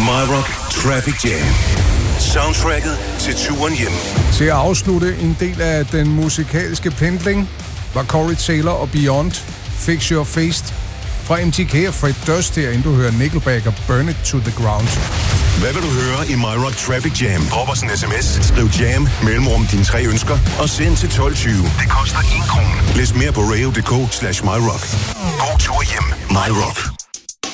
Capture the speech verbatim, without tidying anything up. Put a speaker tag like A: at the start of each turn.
A: MyRock Traffic Jam. Soundtracket til turen hjem.
B: Til at afslutte en del af den musikalske pendling var Corey Taylor og Beyond Fix Your Face fra M T K og Fred Durst her, inden du hører Nickelback og Burn It to the Ground.
A: Hvad vil du høre i MyRock Traffic Jam? Drop os en sms, skriv jam, mellemrum dine tre ønsker og send til tolv tyve. Det koster en krone. Læs mere på radio punktum d k slash myrock. God tur hjem. MyRock.